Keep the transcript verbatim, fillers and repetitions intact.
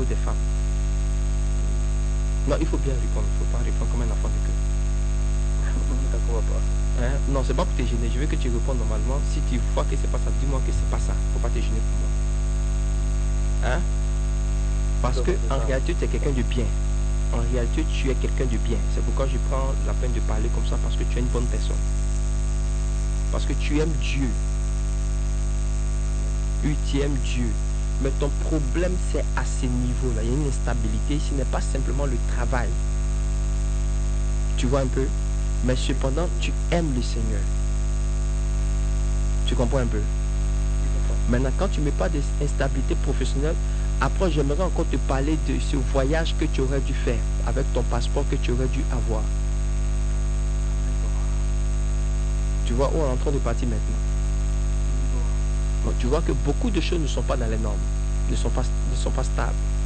des femmes. Non, il faut bien répondre, il ne faut pas répondre comme un enfant de cœur. D'accord, papa. Hein? Non, c'est pas pour te gêner. Je veux que tu répondes normalement. Si tu vois que c'est pas ça, dis-moi que c'est pas ça. Faut pas te gêner pour moi. Hein? Parce que en réalité, tu es quelqu'un de bien. En réalité, tu es quelqu'un de bien. C'est pourquoi je prends la peine de parler comme ça, parce que tu es une bonne personne. Parce que tu aimes Dieu. Oui, tu aimes Dieu. Mais ton problème, c'est à ce niveau-là. Il y a une instabilité. Ce n'est pas simplement le travail. Tu vois un peu? Mais cependant, tu aimes le Seigneur. Tu comprends un peu? Maintenant, quand tu ne mets pas d'instabilité professionnelle, après, j'aimerais encore te parler de ce voyage que tu aurais dû faire avec ton passeport que tu aurais dû avoir. Tu vois où on est en train de partir maintenant? Donc, tu vois que beaucoup de choses ne sont pas dans les normes, ne sont pas, ne sont pas stables.